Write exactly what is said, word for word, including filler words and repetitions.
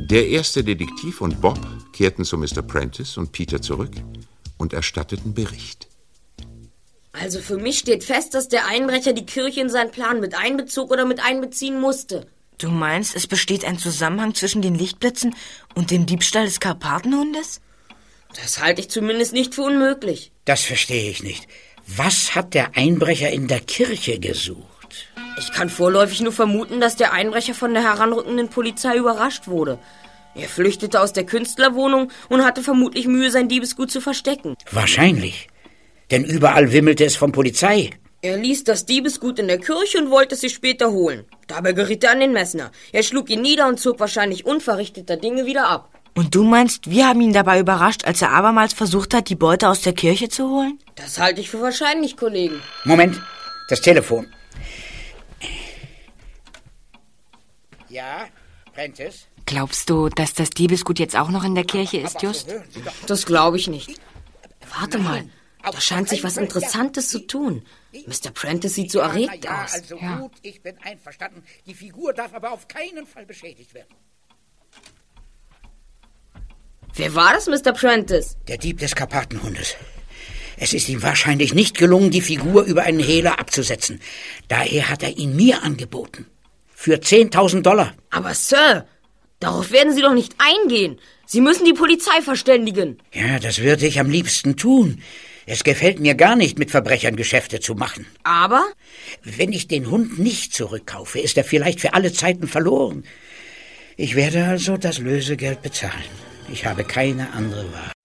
Der erste Detektiv und Bob kehrten zu Mister Prentice und Peter zurück und erstatteten Bericht. Also für mich steht fest, dass der Einbrecher die Kirche in seinen Plan mit einbezog oder mit einbeziehen musste. Du meinst, es besteht ein Zusammenhang zwischen den Lichtblitzen und dem Diebstahl des Karpatenhundes? Das halte ich zumindest nicht für unmöglich. Das verstehe ich nicht. Was hat der Einbrecher in der Kirche gesucht? Ich kann vorläufig nur vermuten, dass der Einbrecher von der heranrückenden Polizei überrascht wurde. Er flüchtete aus der Künstlerwohnung und hatte vermutlich Mühe, sein Diebesgut zu verstecken. Wahrscheinlich. Denn überall wimmelte es von Polizei. Er ließ das Diebesgut in der Kirche und wollte es sich später holen. Dabei geriet er an den Messner. Er schlug ihn nieder und zog wahrscheinlich unverrichteter Dinge wieder ab. Und du meinst, wir haben ihn dabei überrascht, als er abermals versucht hat, die Beute aus der Kirche zu holen? Das halte ich für wahrscheinlich, Kollegen. Moment, das Telefon. Ja, Prentice? Glaubst du, dass das Diebesgut jetzt auch noch in der Kirche ist, Just? Das glaube ich nicht. Warte mal, da scheint sich was Interessantes zu tun. Mister Prentice sieht so erregt ja, aus. Also ja. Gut, ich bin einverstanden. Die Figur darf aber auf keinen Fall beschädigt werden. Wer war das, Mister Prentice? Der Dieb des Karpatenhundes. Es ist ihm wahrscheinlich nicht gelungen, die Figur über einen Hehler abzusetzen. Daher hat er ihn mir angeboten. Für zehntausend Dollar. Aber Sir, darauf werden Sie doch nicht eingehen. Sie müssen die Polizei verständigen. Ja, das würde ich am liebsten tun. Es gefällt mir gar nicht, mit Verbrechern Geschäfte zu machen. Aber? Wenn ich den Hund nicht zurückkaufe, ist er vielleicht für alle Zeiten verloren. Ich werde also das Lösegeld bezahlen. Ich habe keine andere Wahl.